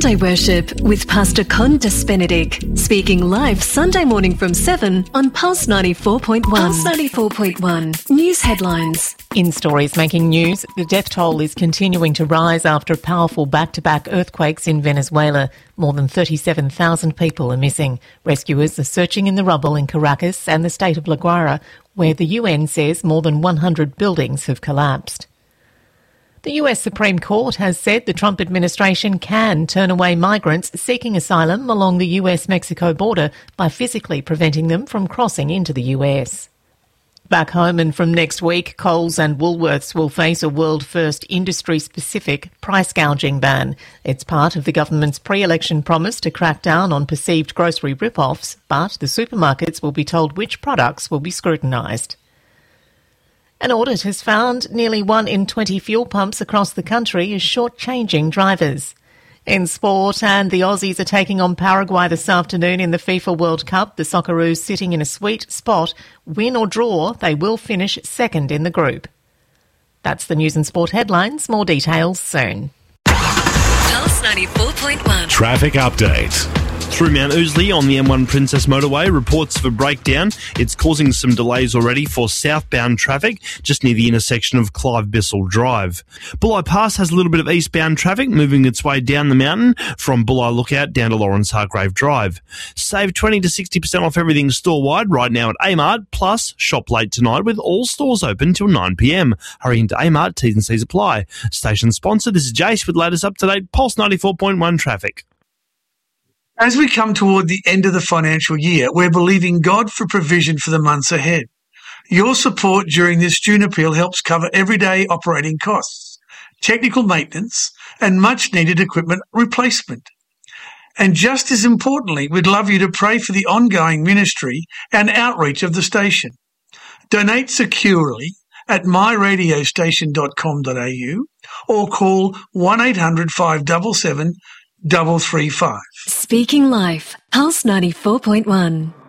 Sunday Worship with Pastor Condas Benedict, speaking live Sunday morning from 7 on Pulse 94.1. Pulse 94.1. News headlines. In stories making news, the death toll is continuing to rise after powerful back-to-back earthquakes in Venezuela. More than 37,000 people are missing. Rescuers are searching in the rubble in Caracas and the state of La Guaira, where the UN says more than 100 buildings have collapsed. The US Supreme Court has said the Trump administration can turn away migrants seeking asylum along the US-Mexico border by physically preventing them from crossing into the US. Back home and from next week, Coles and Woolworths will face a world-first industry-specific price gouging ban. It's part of the government's pre-election promise to crack down on perceived grocery rip-offs, but the supermarkets will be told which products will be scrutinised. An audit has found nearly 1 in 20 fuel pumps across the country is shortchanging drivers. In sport, and the Aussies are taking on Paraguay this afternoon in the FIFA World Cup. The Socceroos sitting in a sweet spot. Win or draw, they will finish second in the group. That's the news and sport headlines. More details soon. Pulse 94.1. Traffic update. Through Mount Ousley on the M1 Princess Motorway, reports of a breakdown. It's causing some delays already for southbound traffic, just near the intersection of Clive Bissell Drive. Bulli Pass has a little bit of eastbound traffic moving its way down the mountain from Bulli Lookout down to Lawrence Hargrave Drive. Save 20 to 60% off everything store-wide right now at Amart, plus shop late tonight with all stores open till 9pm. Hurry into Amart, T's and C's apply. Station sponsor, this is Jace with latest up-to-date Pulse 94.1 traffic. As we come toward the end of the financial year, we're believing God for provision for the months ahead. Your support during this June appeal helps cover everyday operating costs, technical maintenance, and much-needed equipment replacement. And just as importantly, we'd love you to pray for the ongoing ministry and outreach of the station. Donate securely at myradiostation.com.au or call 1-800-577-335. Speaking Life, Pulse 94.1.